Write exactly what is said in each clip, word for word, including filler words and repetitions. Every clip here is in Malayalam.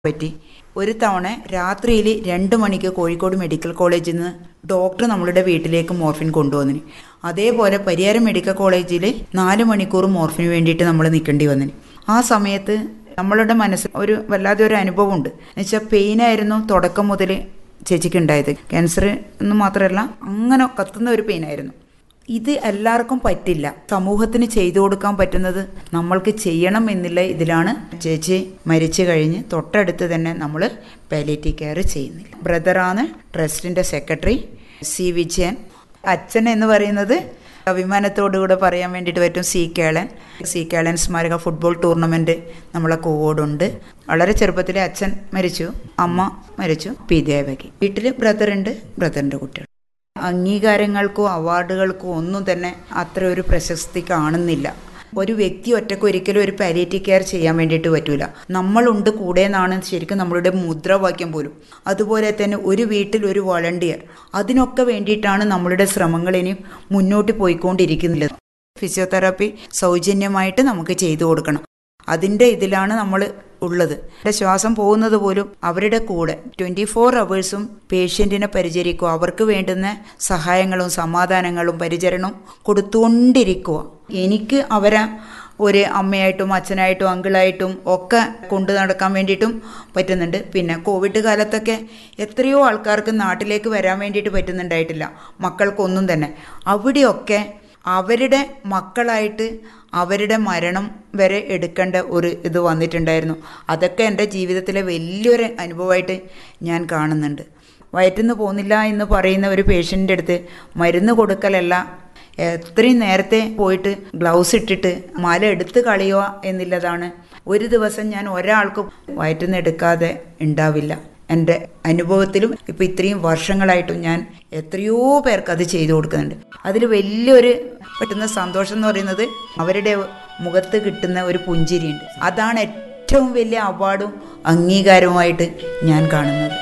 പറ്റി. ഒരു തവണ രാത്രിയിൽ രണ്ട് മണിക്ക് കോഴിക്കോട് മെഡിക്കൽ കോളേജിൽ നിന്ന് ഡോക്ടർ നമ്മളുടെ വീട്ടിലേക്ക് മോർഫിൻ കൊണ്ടുവന്നിന്. അതേപോലെ പരിയാരം മെഡിക്കൽ കോളേജിൽ നാല് മണിക്കൂർ മോർഫിന് വേണ്ടിയിട്ട് നമ്മൾ നിൽക്കേണ്ടി വന്നിന്. ആ സമയത്ത് നമ്മളുടെ മനസ്സിൽ ഒരു വല്ലാതെ ഒരു അനുഭവമുണ്ട്. എന്നുവെച്ചാൽ പെയിനായിരുന്നു തുടക്കം മുതൽ ചേച്ചിക്ക് ഉണ്ടായത്. ക്യാൻസർ എന്ന് മാത്രമല്ല, അങ്ങനെ കത്തുന്ന ഒരു പെയിനായിരുന്നു. ഇത് എല്ലാവർക്കും പറ്റില്ല. സമൂഹത്തിന് ചെയ്തു കൊടുക്കാൻ പറ്റുന്നത് നമ്മൾക്ക് ചെയ്യണം എന്നുള്ള ഇതിലാണ് ചേച്ചി മരിച്ചു കഴിഞ്ഞ് തൊട്ടടുത്ത് തന്നെ നമ്മൾ പാലിയേറ്റീവ് കെയർ ചെയ്യുന്നില്ല. ബ്രദറാണ് ട്രസ്റ്റിൻ്റെ സെക്രട്ടറി സി വിജയൻ. അച്ഛൻ എന്ന് പറയുന്നത് അഭിമാനത്തോടുകൂടെ പറയാൻ വേണ്ടിയിട്ട് പറ്റും സി കേളൻ. സി കേളൻ സ്മാരക ഫുട്ബോൾ ടൂർണമെൻറ്റ് നമ്മളെ കോവോടുണ്ട്. വളരെ ചെറുപ്പത്തിലെ അച്ഛൻ മരിച്ചു, അമ്മ മരിച്ചു. പി ദേവകി. വീട്ടിൽ ബ്രദറുണ്ട്, ബ്രദറിൻ്റെ കുട്ടികൾ. അംഗീകാരങ്ങൾക്കോ അവാർഡുകൾക്കോ ഒന്നും തന്നെ അത്ര ഒരു പ്രശസ്തി കാണുന്നില്ല. ഒരു വ്യക്തി ഒറ്റയ്ക്ക് ഒരിക്കലും ഒരു പാലിയേറ്റീവ് കെയർ ചെയ്യാൻ വേണ്ടിയിട്ട് പറ്റൂല. നമ്മളുണ്ട് കൂടെ എന്നാണ് ശരിക്കും നമ്മളുടെ മുദ്രാവാക്യം പോലും. അതുപോലെ തന്നെ ഒരു വീട്ടിൽ ഒരു വോളണ്ടിയർ, അതിനൊക്കെ വേണ്ടിയിട്ടാണ് നമ്മളുടെ ശ്രമങ്ങൾ ഇനി മുന്നോട്ട് പോയിക്കൊണ്ടിരിക്കുന്നത്. ഫിസിയോതെറാപ്പി സൗജന്യമായിട്ട് നമുക്ക് ചെയ്തു കൊടുക്കണം. അതിൻ്റെ ഇതിലാണ് നമ്മൾ ഉള്ളത്. ശ്വാസം പോകുന്നത് പോലും അവരുടെ കൂടെ ട്വൻറ്റി ഫോർ അവേഴ്സും പേഷ്യൻറ്റിനെ പരിചരിക്കുക, അവർക്ക് വേണ്ടുന്ന സഹായങ്ങളും സമാധാനങ്ങളും പരിചരണവും കൊടുത്തുകൊണ്ടിരിക്കുക. എനിക്ക് അവരെ ഒരു അമ്മയായിട്ടും അച്ഛനായിട്ടും അങ്കിളായിട്ടും ഒക്കെ കൊണ്ടു നടക്കാൻ വേണ്ടിയിട്ടും പറ്റുന്നുണ്ട്. പിന്നെ കോവിഡ് കാലത്തൊക്കെ എത്രയോ ആൾക്കാർക്ക് നാട്ടിലേക്ക് വരാൻ വേണ്ടിയിട്ട് പറ്റുന്നുണ്ടായിട്ടില്ല, മക്കൾക്കൊന്നും തന്നെ. അവിടെയൊക്കെ അവരുടെ മക്കളായിട്ട് അവരുടെ മരണം വരെ എടുക്കേണ്ട ഒരു ഇത് വന്നിട്ടുണ്ടായിരുന്നു. അതൊക്കെ എൻ്റെ ജീവിതത്തിലെ വലിയൊരു അനുഭവമായിട്ട് ഞാൻ കാണുന്നുണ്ട്. വയറ്റിന്ന് പോകുന്നില്ല എന്ന് പറയുന്ന ഒരു പേഷ്യൻ്റെ അടുത്ത് മരുന്ന് കൊടുക്കലല്ല, എത്രയും നേരത്തെ പോയിട്ട് ഗ്ലൗസ് ഇട്ടിട്ട് മല എടുത്ത് കളയുക എന്നുള്ളതാണ്. ഒരു ദിവസം ഞാൻ ഒരാൾക്കും വയറ്റിന്ന് എടുക്കാതെ ഉണ്ടാവില്ല. എൻ്റെ അനുഭവത്തിലും ഇപ്പം ഇത്രയും വർഷങ്ങളായിട്ടും ഞാൻ എത്രയോ പേർക്ക് അത് ചെയ്തു കൊടുക്കുന്നുണ്ട്. അതിൽ വലിയൊരു പറ്റുന്ന സന്തോഷം എന്ന് പറയുന്നത് അവരുടെ മുഖത്ത് കിട്ടുന്ന ഒരു പുഞ്ചിരിയുണ്ട്. അതാണ് ഏറ്റവും വലിയ അവാർഡും അംഗീകാരവുമായിട്ട് ഞാൻ കാണുന്നത്.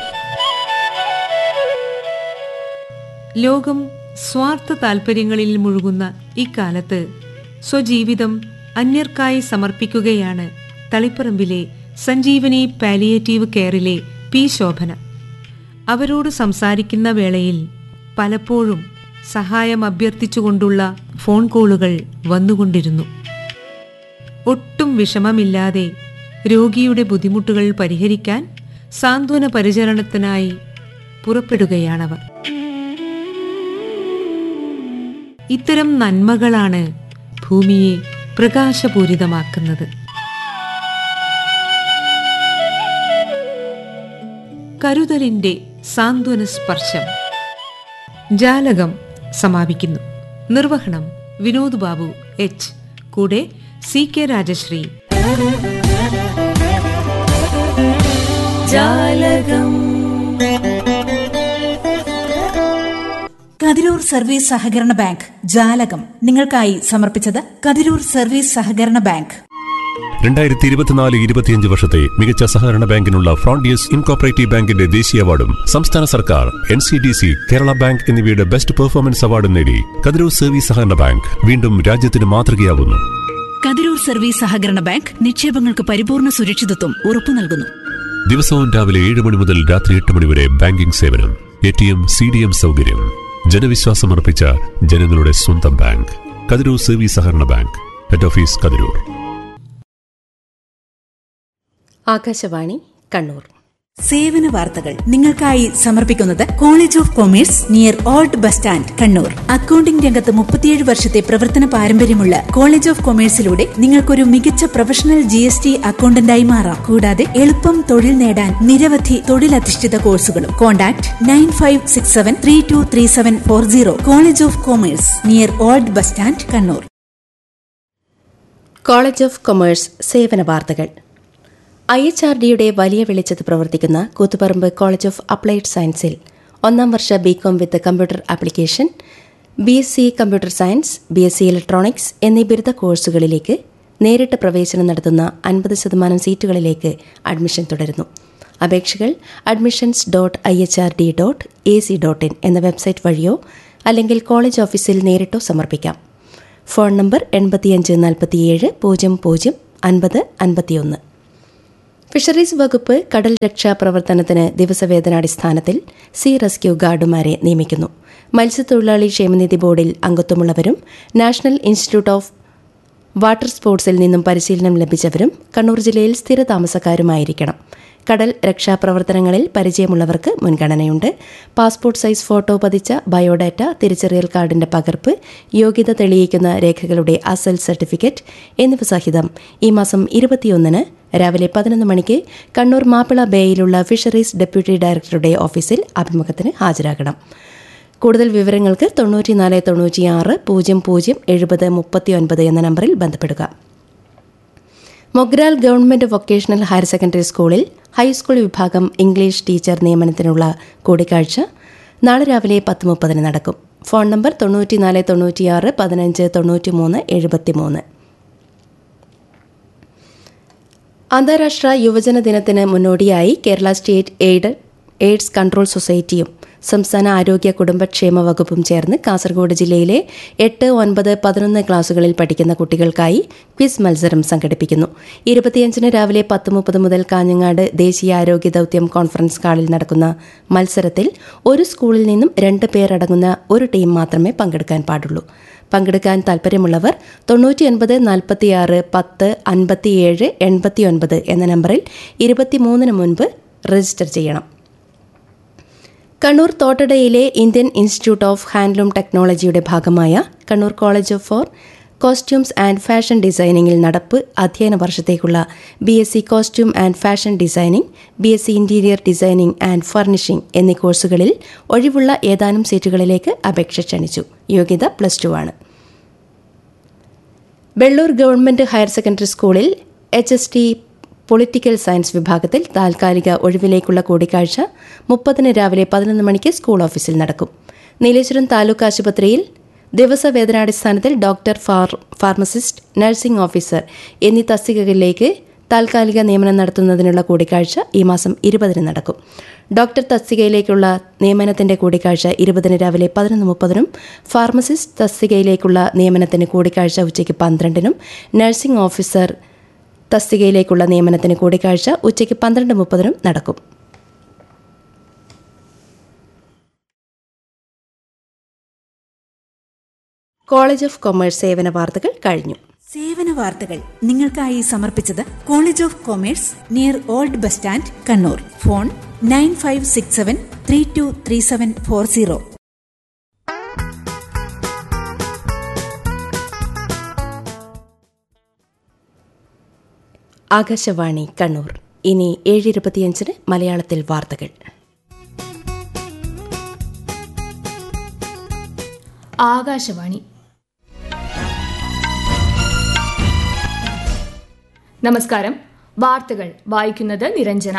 ലോകം സ്വാർത്ഥ താൽപര്യങ്ങളിൽ മുഴുകുന്ന ഇക്കാലത്ത് സ്വജീവിതം അന്യർക്കായി സമർപ്പിക്കുകയാണ് തളിപ്പറമ്പിലെ സഞ്ജീവനി പാലിയേറ്റീവ് കെയറിലെ പി ശോഭന. അവരോട് സംസാരിക്കുന്ന വേളയിൽ പലപ്പോഴും സഹായം അഭ്യർത്ഥിച്ചുകൊണ്ടുള്ള ഫോൺ കോളുകൾ വന്നുകൊണ്ടിരുന്നു. ഒട്ടും വിഷമമില്ലാതെ രോഗിയുടെ ബുദ്ധിമുട്ടുകൾ പരിഹരിക്കാൻ സാന്ത്വന പരിചരണത്തിനായി പുറപ്പെടുകയാണവർ. ഇത്തരം നന്മകളാണ് ഭൂമിയെ പ്രകാശപൂരിതമാക്കുന്നത്. കരുതലിന്റെ സാന്ത്വന സ്പർശം. ജാലകം സമാപിക്കുന്നു. നിർവഹണം വിനോദ് ബാബു എച്ച്. കൂടെ സി കെ രാജശ്രീ. ജാലകം. കതിരൂർ സർവീസ് സഹകരണ ബാങ്ക് ജാലകം നിങ്ങൾക്കായി സമർപ്പിച്ചത് കതിരൂർ സർവീസ് സഹകരണ ബാങ്ക്. രണ്ടായിരത്തി ഇരുപത്തിനാല് ഇരുപത്തിയഞ്ച് വർഷത്തെ മികച്ച സഹകരണ ബാങ്കിനുള്ള ഫ്രോണ്ടിയസ് ഇൻകോർപ്പറേറ്റീവ് ബാങ്കിന്റെ ദേശീയ അവാർഡും സംസ്ഥാന സർക്കാർ, N C D C, Kerala bank എന്നിവയുടെ ബെസ്റ്റ് പെർഫോമൻസ് അവാർഡും നേടി കതിരൂർ സർവീസ് സഹകരണ ബാങ്ക് വീണ്ടും രാജ്യത്തിന് മാതൃകയാവുന്നു. കതിരൂർ സർവീസ് സഹകരണ ബാങ്ക് നിക്ഷേപങ്ങൾക്ക് പരിപൂർണ സുരക്ഷിതത്വം ഉറപ്പു നൽകുന്നു. ദിവസവും രാവിലെ ഏഴ് മണി മുതൽ രാത്രി എട്ട് മണി വരെ ബാങ്കിംഗ് സേവനം, A T M, C D M സൗകര്യം. ജനവിശ്വാസമർപ്പിച്ച ജനങ്ങളുടെ സ്വന്തം ബാങ്ക് കതിരൂർ സർവീസ് സഹകരണ bank. Head office Kathirur. Akashvani Kannur. സേവന വാർത്തകൾ നിങ്ങൾക്കായി സമർപ്പിക്കുന്നത് college of commerce near old bus stand Kannur. Accounting രംഗത്ത് മുപ്പത്തിയേഴ് വർഷത്തെ പ്രവർത്തന പാരമ്പര്യമുള്ള കോളേജ് ഓഫ് കൊമേഴ്സിലൂടെ നിങ്ങൾക്കൊരു മികച്ച പ്രൊഫഷണൽ ജി എസ് ടി അക്കൌണ്ടന്റായി മാറാം. കൂടാതെ എളുപ്പം തൊഴിൽ നേടാൻ നിരവധി തൊഴിലധിഷ്ഠിത കോഴ്സുകളും. Contact nine five six seven three to three seven four zero. College of commerce near old bus stand Kannur. College of commerce സേവന വാർത്തകൾ. ഐ എച്ച് ആർ ഡിയുടെ വലിയ വെളിച്ചത്ത് പ്രവർത്തിക്കുന്ന കൂത്തുപറമ്പ് കോളേജ് ഓഫ് അപ്ലൈഡ് സയൻസിൽ ഒന്നാം വർഷ BCom with computer application, B S C computer science, B S C electronics എന്നീ ബിരുദ കോഴ്സുകളിലേക്ക് നേരിട്ട് പ്രവേശനം നടത്തുന്ന അൻപത് ശതമാനം സീറ്റുകളിലേക്ക് അഡ്മിഷൻ തുടരുന്നു. അപേക്ഷകൾ admissions dot I H R D dot A C dot in എന്ന വെബ്സൈറ്റ് വഴിയോ അല്ലെങ്കിൽ കോളേജ് ഓഫീസിൽ നേരിട്ടോ സമർപ്പിക്കാം. ഫോൺ നമ്പർ എൺപത്തിയഞ്ച് നാൽപ്പത്തിയേഴ് പൂജ്യം പൂജ്യം അൻപത് അൻപത്തിയൊന്ന്. ഫിഷറീസ് വകുപ്പ് കടൽ രക്ഷാ പ്രവർത്തനത്തിന് ദിവസവേതനാടിസ്ഥാനത്തിൽ സീ റെസ്ക്യൂ ഗാർഡുമാരെ നിയമിക്കുന്നു. മത്സ്യത്തൊഴിലാളി ക്ഷേമനിധി ബോർഡിൽ അംഗത്വമുള്ളവരും നാഷണൽ ഇൻസ്റ്റിറ്റ്യൂട്ട് ഓഫ് വാട്ടർ സ്പോർട്സിൽ നിന്നും പരിശീലനം ലഭിച്ചവരും കണ്ണൂർ ജില്ലയിൽ സ്ഥിരതാമസക്കാരുമായിരിക്കണം. കടൽ രക്ഷാപ്രവർത്തനങ്ങളിൽ പരിചയമുള്ളവർക്ക് മുൻഗണനയുണ്ട്. പാസ്പോർട്ട് സൈസ് ഫോട്ടോ പതിച്ച ബയോഡാറ്റ, തിരിച്ചറിയൽ കാർഡിന്റെ പകർപ്പ്, യോഗ്യത തെളിയിക്കുന്ന രേഖകളുടെ അസൽ സർട്ടിഫിക്കറ്റ് എന്നിവ സഹിതം ഈ മാസം ഇരുപത്തിയൊന്നിന് രാവിലെ പതിനൊന്ന് മണിക്ക് കണ്ണൂർ മാപ്പിള ബേയിലുള്ള ഫിഷറീസ് ഡെപ്യൂട്ടി ഡയറക്ടറുടെ ഓഫീസിൽ അഭിമുഖത്തിന് ഹാജരാകണം. കൂടുതൽ വിവരങ്ങൾക്ക് തൊണ്ണൂറ്റിനാല് തൊണ്ണൂറ്റിയാറ് പൂജ്യം പൂജ്യം എഴുപത് മുപ്പത്തി ഒൻപത് എന്ന നമ്പറിൽ ബന്ധപ്പെടുക. Mogral government vocational higher secondary സ്കൂളിൽ ഹൈസ്കൂൾ വിഭാഗം ഇംഗ്ലീഷ് ടീച്ചർ നിയമനത്തിനുള്ള കൂടിക്കാഴ്ച നാളെ രാവിലെ പത്ത് മുപ്പതിന് നടക്കും. ഫോൺ നമ്പർ തൊണ്ണൂറ്റിനാല് തൊണ്ണൂറ്റിയാറ് പതിനഞ്ച് തൊണ്ണൂറ്റിമൂന്ന് എഴുപത്തിമൂന്ന്. അന്താരാഷ്ട്ര യുവജന ദിനത്തിന് മുന്നോടിയായി Kerala state aid AIDS control സൊസൈറ്റിയും സംസ്ഥാന ആരോഗ്യ കുടുംബക്ഷേമ വകുപ്പും ചേർന്ന് കാസർഗോഡ് ജില്ലയിലെ എട്ട് ഒൻപത് പതിനൊന്ന് ക്ലാസുകളിൽ പഠിക്കുന്ന കുട്ടികൾക്കായി ക്വിസ് മത്സരം സംഘടിപ്പിക്കുന്നു. ഇരുപത്തിയഞ്ചിന് രാവിലെ പത്ത് മുപ്പത് മുതൽ കാഞ്ഞങ്ങാട് ദേശീയ ആരോഗ്യ ദൌത്യം കോൺഫറൻസ് ഹാളിൽ നടക്കുന്ന മത്സരത്തിൽ ഒരു സ്കൂളിൽ നിന്നും രണ്ട് പേരടങ്ങുന്ന ഒരു ടീം മാത്രമേ പങ്കെടുക്കാൻ പാടുള്ളൂ. പങ്കെടുക്കാൻ താൽപ്പര്യമുള്ളവർ തൊണ്ണൂറ്റി ഒൻപത് നാൽപ്പത്തിയാറ് പത്ത് അൻപത്തിയേഴ് എൺപത്തിയൊൻപത് എന്ന നമ്പറിൽ ഇരുപത്തിമൂന്നിന് മുൻപ് രജിസ്റ്റർ ചെയ്യണം. Kannur തോട്ടടയിലെ Indian institute of handloom ടെക്നോളജിയുടെ ഭാഗമായ Kannur college four costumes and fashion ഡിസൈനിങ്ങിൽ നടപ്പ് അധ്യയന വർഷത്തേക്കുള്ള B S C costume and fashion designing, B S C interior designing and furnishing എന്നീ കോഴ്സുകളിൽ ഒഴിവുള്ള ഏതാനും സീറ്റുകളിലേക്ക് അപേക്ഷ ക്ഷണിച്ചു. യോഗ്യത പ്ലസ് ടു ആണ്. വെള്ളൂർ ഗവൺമെന്റ് ഹയർ സെക്കൻഡറി സ്കൂളിൽ H S T political science വിഭാഗത്തിൽ താൽക്കാലിക ഒഴിവിലേക്കുള്ള കൂടിക്കാഴ്ച മുപ്പതിന് രാവിലെ പതിനൊന്ന് മണിക്ക് സ്കൂൾ ഓഫീസിൽ നടക്കും. നീലേശ്വരം താലൂക്ക് ആശുപത്രിയിൽ ദിവസവേതനാടിസ്ഥാനത്തിൽ ഡോക്ടർ, ഫാർമസിസ്റ്റ്, നഴ്സിംഗ് ഓഫീസർ എന്നീ തസ്തികകളിലേക്ക് താൽക്കാലിക നിയമനം നടത്തുന്നതിനുള്ള കൂടിക്കാഴ്ച ഈ മാസം ഇരുപതിന് നടക്കും. ഡോക്ടർ തസ്തികയിലേക്കുള്ള നിയമനത്തിന്റെ കൂടിക്കാഴ്ച ഇരുപതിന് രാവിലെ പതിനൊന്ന് മുപ്പതിനും ഫാർമസിസ്റ്റ് തസ്തികയിലേക്കുള്ള നിയമനത്തിന് കൂടിക്കാഴ്ച ഉച്ചയ്ക്ക് പന്ത്രണ്ടിനും നഴ്സിംഗ് ഓഫീസർ തസ്തികയിലേക്കുള്ള നിയമനത്തിന് കൂടിക്കാഴ്ച ഉച്ചയ്ക്ക് പന്ത്രണ്ട് മുപ്പതിനും നടക്കും. കോളേജ് ഓഫ് കൊമേഴ്സ് സേവന വാർത്തകൾ കഴിഞ്ഞു. സേവന വാർത്തകൾ നിങ്ങൾക്കായി സമർപ്പിച്ചത് college of commerce near old bus stand Kannur. Phone nine five six seven three to three seven four zero. Akashvani Kannur. ഇനി ഏഴ് ഇരുപത്തിയഞ്ചിന് മലയാളത്തിൽ വാർത്തകൾ. ആകാശവാണി. നമസ്കാരം. വാർത്തകൾ വായിക്കുന്നത് നിരഞ്ജന.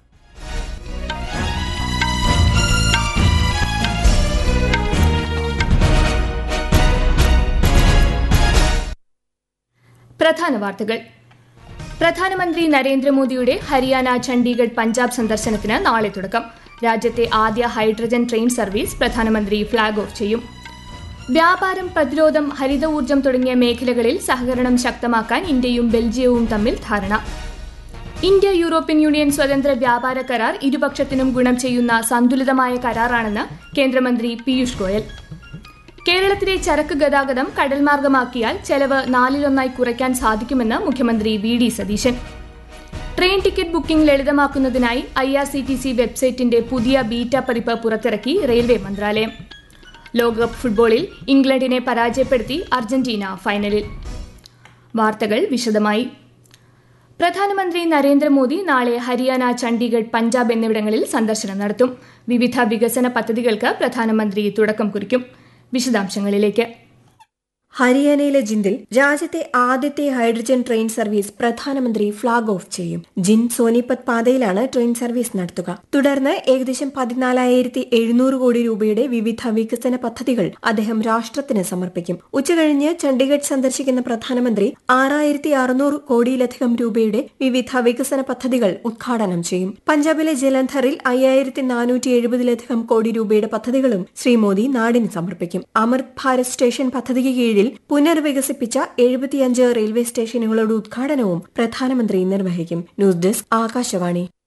പ്രധാന വാർത്തകൾ. പ്രധാനമന്ത്രി നരേന്ദ്രമോദിയുടെ ഹരിയാന, ചണ്ഡീഗഡ്, പഞ്ചാബ് സന്ദർശനത്തിന് നാളെ തുടക്കം. രാജ്യത്തെ ആദ്യ ഹൈഡ്രജൻ ട്രെയിൻ സർവീസ് പ്രധാനമന്ത്രി ഫ്ളാഗ് ഓഫ് ചെയ്യും. വ്യാപാരം, പ്രതിരോധം, ഹരിത ഊർജ്ജം തുടങ്ങിയ മേഖലകളിൽ സഹകരണം ശക്തമാക്കാൻ ഇന്ത്യയും ബെൽജിയവും തമ്മിൽ ധാരണ. ഇന്ത്യ യൂറോപ്യൻ യൂണിയൻ സ്വതന്ത്ര വ്യാപാര കരാർ ഇരുപക്ഷത്തിനും ഗുണം ചെയ്യുന്ന സന്തുലിതമായ കരാറാണെന്ന് കേന്ദ്രമന്ത്രി പീയൂഷ് ഗോയൽ. കേരളത്തിലെ ചരക്ക് ഗതാഗതം കടൽമാർഗമാക്കിയാൽ ചെലവ് നാലിലൊന്നായി കുറയ്ക്കാൻ സാധിക്കുമെന്ന് മുഖ്യമന്ത്രി V D Satheesan. Train ticket booking ലളിതമാക്കുന്നതിനായി I R C T C വെബ്സൈറ്റിന്റെ പുതിയ ബീറ്റ പതിപ്പ് പുറത്തിറക്കി റെയിൽവേ മന്ത്രാലയം. ലോകകപ്പ് ഫുട്ബോളിൽ ഇംഗ്ലണ്ടിനെ പരാജയപ്പെടുത്തി അർജന്റീന ഫൈനലിൽ. വാർത്തകൾ വിശദമായി. പ്രധാനമന്ത്രി നരേന്ദ്രമോദി നാളെ ഹരിയാന, ചണ്ഡീഗഡ്, പഞ്ചാബ് എന്നിവിടങ്ങളിൽ സന്ദർശനം നടത്തും. വിവിധ വികസന പദ്ധതികൾക്ക് പ്രധാനമന്ത്രി തുടക്കം കുറിക്കും. വിശദാംശങ്ങളിലേക്ക്. ഹരിയാനയിലെ ജിന്ദിൽ രാജ്യത്തെ ആദ്യത്തെ ഹൈഡ്രജൻ ട്രെയിൻ സർവീസ് പ്രധാനമന്ത്രി ഫ്ളാഗ് ഓഫ് ചെയ്യും. ജിന്ദ് സോനിപത് പാതയിലാണ് ട്രെയിൻ സർവീസ് നടത്തുക. തുടർന്ന് ഏകദേശം പതിനാലായിരത്തി എഴുന്നൂറ് കോടി രൂപയുടെ വിവിധ വികസന പദ്ധതികൾ അദ്ദേഹം രാഷ്ട്രത്തിന് സമർപ്പിക്കും. ഉച്ചകഴിഞ്ഞ് ചണ്ഡീഗഡ് സന്ദർശിക്കുന്ന പ്രധാനമന്ത്രി ആറായിരത്തി അറുന്നൂറ് കോടിയിലധികം രൂപയുടെ വിവിധ വികസന പദ്ധതികൾ ഉദ്ഘാടനം ചെയ്യും. പഞ്ചാബിലെ ജലന്ധറിൽ അയ്യായിരത്തി നാനൂറ്റി എഴുപതിലധികം കോടി രൂപയുടെ പദ്ധതികളും ശ്രീ മോദി നാടിന് സമർപ്പിക്കും. അമൃത് ഭാരത് സ്റ്റേഷൻ പദ്ധതിക്ക് കീഴിൽ ജില്ലകളിൽ പുനർവികസിപ്പിച്ച എഴുപത്തിയഞ്ച് റെയിൽവേ സ്റ്റേഷനുകളുടെ ഉദ്ഘാടനവും പ്രധാനമന്ത്രി നിർവഹിക്കും. News desk Akashvani.